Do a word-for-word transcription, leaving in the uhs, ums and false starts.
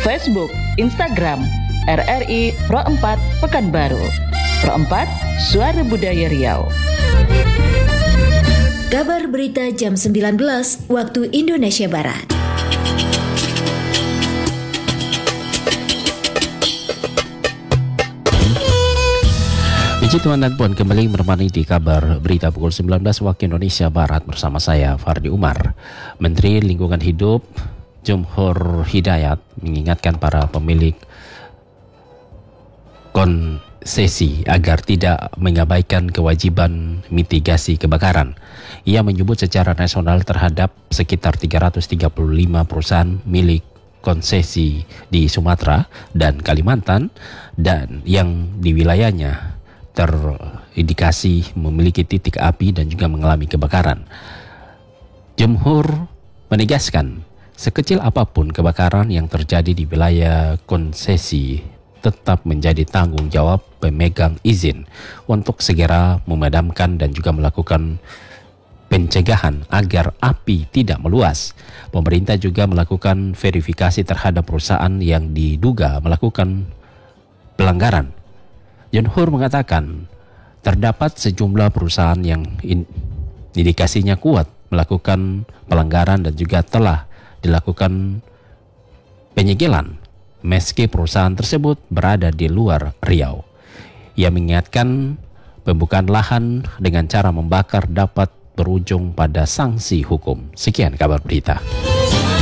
Facebook, Instagram, R R I Pro empat Pekanbaru. Pro empat, Suara Budaya Riau. Kabar berita jam sembilan belas waktu Indonesia Barat. Puji Tuhan dan Puan, kembali menemani di kabar berita pukul sembilan belas waktu Indonesia Barat bersama saya Fardi Umar. Menteri Lingkungan Hidup Jumhur Hidayat mengingatkan para pemilik konsesi agar tidak mengabaikan kewajiban mitigasi kebakaran. Ia menyebut secara nasional terhadap sekitar tiga ratus tiga puluh lima perusahaan milik konsesi di Sumatera dan Kalimantan dan yang di wilayahnya terindikasi memiliki titik api dan juga mengalami kebakaran. Jumhur menegaskan, sekecil apapun kebakaran yang terjadi di wilayah konsesi tetap menjadi tanggung jawab pemegang izin untuk segera memadamkan dan juga melakukan pencegahan agar api tidak meluas. Pemerintah juga melakukan verifikasi terhadap perusahaan yang diduga melakukan pelanggaran. Jumhur mengatakan terdapat sejumlah perusahaan yang indikasinya kuat melakukan pelanggaran dan juga telah dilakukan penyegelan meski perusahaan tersebut berada di luar Riau. Ia mengingatkan pembukaan lahan dengan cara membakar dapat berujung pada sanksi hukum. Sekian kabar berita.